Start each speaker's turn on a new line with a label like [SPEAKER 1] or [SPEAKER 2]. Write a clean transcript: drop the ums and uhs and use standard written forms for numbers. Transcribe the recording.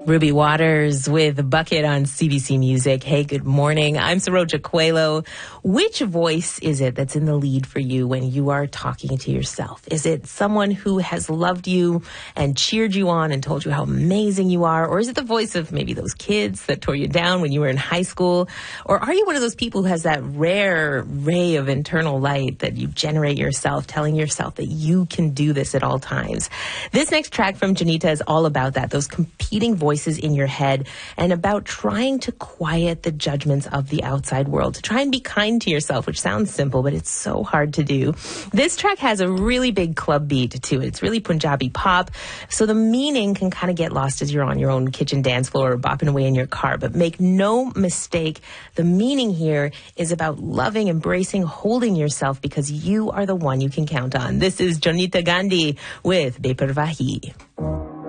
[SPEAKER 1] Ruby Waters with Bucket on CBC Music. Hey, good morning. I'm Saroja Coelho. Which voice is it that's in the lead for you when you are talking to yourself? Is it someone who has loved you and cheered you on and told you how amazing you are? Or is it the voice of maybe those kids that tore you down when you were in high school? Or are you one of those people who has that rare ray of internal light that you generate yourself, telling yourself that you can do this at all times? This next track from Janita is all about that, those competing voices in your head, and about trying to quiet the judgments of the outside world, to try and be kind to yourself, which sounds simple, but it's so hard to do. This track has a really big club beat to it. It's really Punjabi pop, so the meaning can kind of get lost as you're on your own kitchen dance floor or bopping away in your car. But make no mistake, the meaning here is about loving, embracing, holding yourself, because you are the one you can count on. This is Janita Gandhi with Beparvahi.